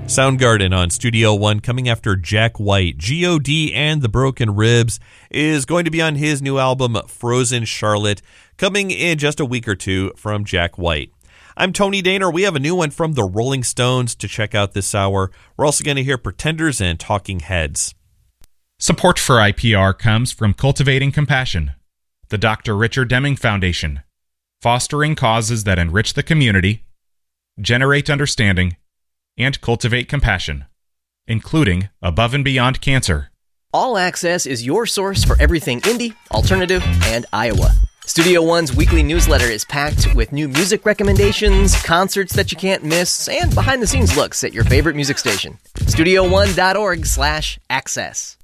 Soundgarden on Studio One, coming after Jack White. G.O.D. and the Broken Ribs is going to be on his new album, Frozen Charlotte, coming in just a week or two from Jack White. I'm Tony Daner. We have a new one from the Rolling Stones to check out this hour. We're also going to hear Pretenders and Talking Heads. Support for IPR comes from Cultivating Compassion, the Dr. Richard Deming Foundation, fostering causes that enrich the community, generate understanding, and cultivate compassion, including Above and Beyond Cancer. All Access is your source for everything indie, alternative, and Iowa. Studio One's weekly newsletter is packed with new music recommendations, concerts that you can't miss, and behind-the-scenes looks at your favorite music station. StudioOne.org/access.